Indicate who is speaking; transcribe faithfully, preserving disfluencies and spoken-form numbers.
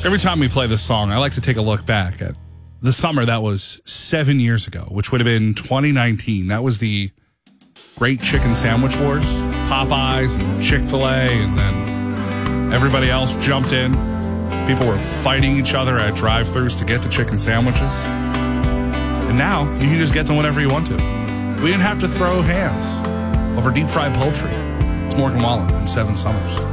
Speaker 1: Every time we play this song, I like to take a look back at the summer that was seven years ago, which would have been twenty nineteen. That was the Great Chicken Sandwich Wars. Popeyes and Chick-fil-A, and then everybody else jumped in. People were fighting each other at drive-thrus to get the chicken sandwiches. And now, you can just get them whenever you want to. We didn't have to throw hands over deep-fried poultry. It's Morgan Wallen in Seven Summers.